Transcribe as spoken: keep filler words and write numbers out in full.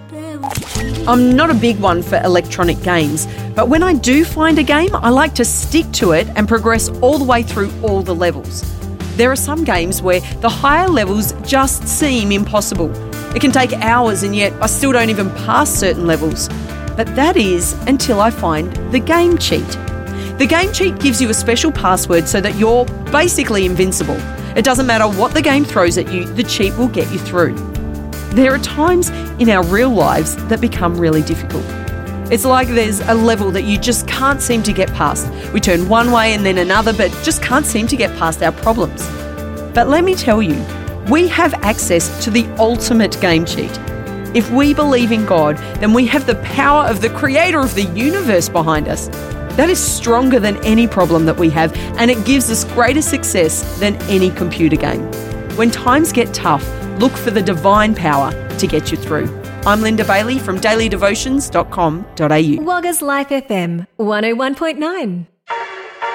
I'm not a big one for electronic games, but when I do find a game, I like to stick to it and progress all the way through all the levels. There are some games where the higher levels just seem impossible. It can take hours and yet I still don't even pass certain levels. But that is until I find the game cheat. The game cheat gives you a special password so that you're basically invincible. It doesn't matter what the game throws at you, the cheat will get you through. There are times in our real lives that become really difficult. It's like there's a level that you just can't seem to get past. We turn one way and then another, but just can't seem to get past our problems. But let me tell you, we have access to the ultimate game cheat. If we believe in God, then we have the power of the creator of the universe behind us. That is stronger than any problem that we have, and it gives us greater success than any computer game. When times get tough, look for the divine power to get you through. I'm Linda Bailey from daily devotions dot com dot a u. Wagga's Life F M one oh one point nine.